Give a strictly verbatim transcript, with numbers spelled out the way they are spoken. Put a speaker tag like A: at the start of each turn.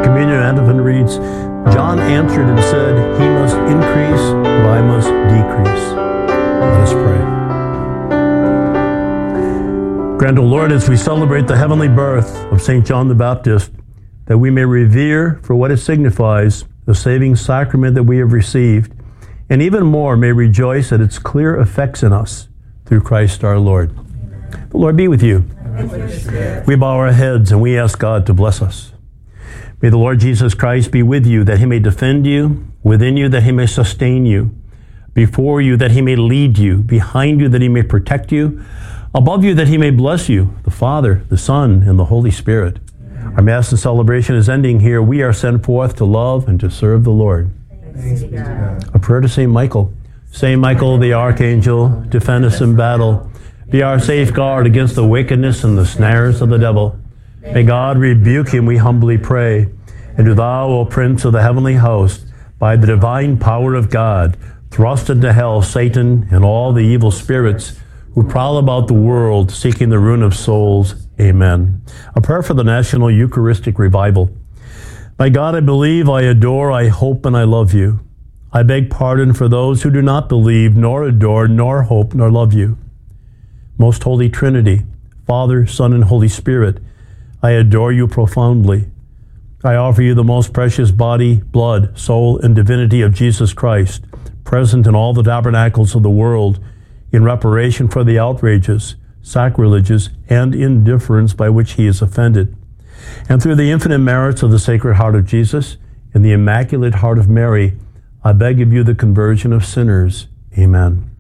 A: communion antiphon reads, John answered and said, he must increase, but I must decrease. Let us pray. Grant, O Lord, as we celebrate the heavenly birth of Saint John the Baptist, that we may revere for what it signifies the saving sacrament that we have received, and even more may rejoice at its clear effects in us through Christ our Lord. Amen. The Lord be with you. With we bow our heads and we ask God to bless us. May the Lord Jesus Christ be with you, that he may defend you, within you, that he may sustain you, before you, that he may lead you, behind you, that he may protect you, above you, that he may bless you, the Father, the Son, and the Holy Spirit. Our Mass and celebration is ending here. We are sent forth to love and to serve the Lord. Thanks be to God. A prayer to Saint Michael. Saint Michael, the Archangel, defend us in battle. Be our safeguard against the wickedness and the snares of the devil. May God rebuke him, we humbly pray. And do thou, O Prince of the heavenly host, by the divine power of God, thrust into hell Satan and all the evil spirits who prowl about the world seeking the ruin of souls. Amen. A prayer for the National Eucharistic Revival. My God, I believe, I adore, I hope, and I love you. I beg pardon for those who do not believe, nor adore, nor hope, nor love you. Most Holy Trinity, Father, Son, and Holy Spirit, I adore you profoundly. I offer you the most precious body, blood, soul, and divinity of Jesus Christ, present in all the tabernacles of the world, in reparation for the outrages, sacrileges, and indifference by which he is offended. And through the infinite merits of the Sacred Heart of Jesus and the Immaculate Heart of Mary, I beg of you the conversion of sinners. Amen.